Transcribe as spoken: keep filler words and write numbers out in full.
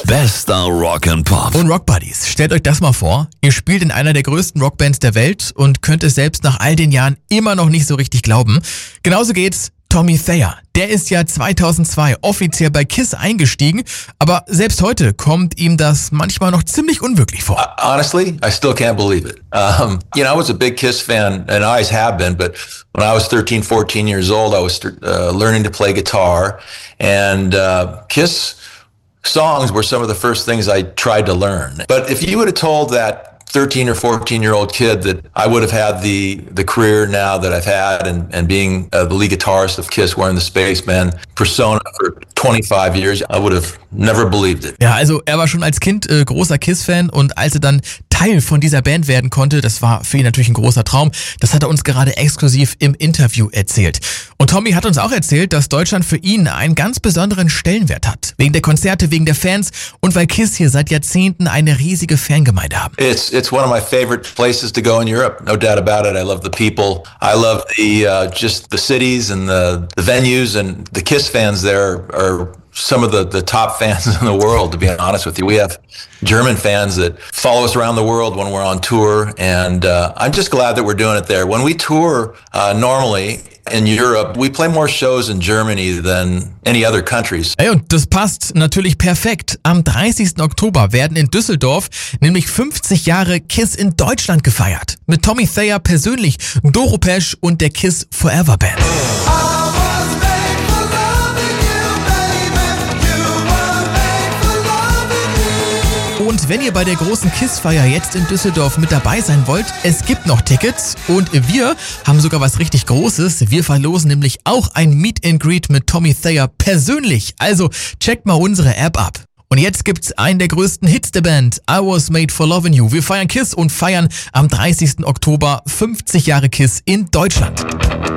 Bester Rock and Pop. Und Rock Buddies, stellt euch das mal vor. Ihr spielt in einer der größten Rockbands der Welt und könnt es selbst nach all den Jahren immer noch nicht so richtig glauben. Genauso geht's Tommy Thayer. Der ist ja zweitausendzwei offiziell bei KISS eingestiegen, aber selbst heute kommt ihm das manchmal noch ziemlich unwirklich vor. Uh, honestly, I still can't believe it. Um, you know, I was a big KISS fan, and I always have been, but when I was thirteen, fourteen years old, I was uh, learning to play guitar, and uh, KISS songs were some of the first things I tried to learn. But if you would have told that thirteen or fourteen year old kid that I would have had the the career now that I've had and, and being uh, the lead guitarist of KISS, wearing the Spaceman persona for twenty-five years, I would have never believed it. Ja, also er war schon als Kind äh, großer KISS-Fan und als er dann Teil von dieser Band werden konnte, das war für ihn natürlich ein großer Traum. Das hat er uns gerade exklusiv im Interview erzählt. Und Tommy hat uns auch erzählt, dass Deutschland für ihn einen ganz besonderen Stellenwert hat. Wegen der Konzerte, wegen der Fans und weil KISS hier seit Jahrzehnten eine riesige Fangemeinde haben. It's it's one of my favorite places to go in Europe, no doubt about it. I love the people. I love the uh, just the cities and the, the venues, and the KISS fans there are some of the, the top fans in the world, to be honest with you. We have German fans that follow us around the world when we're on tour, and uh, I'm just glad that we're doing it there. When we tour uh, normally in Europe, we play more shows in Germany than any other countries. Ey, und das passt natürlich perfekt. Am dreißigsten Oktober werden in Düsseldorf nämlich fünfzig Jahre KISS in Deutschland gefeiert. Mit Tommy Thayer persönlich, Doro Pesch und der KISS Forever Band. Und wenn ihr bei der großen KISS-Feier jetzt in Düsseldorf mit dabei sein wollt, es gibt noch Tickets und wir haben sogar was richtig Großes. Wir verlosen nämlich auch ein Meet and Greet mit Tommy Thayer persönlich. Also checkt mal unsere App ab. Und jetzt gibt's einen der größten Hits der Band, I Was Made for Lovin' You. Wir feiern KISS und feiern am dreißigsten Oktober fünfzig Jahre KISS in Deutschland.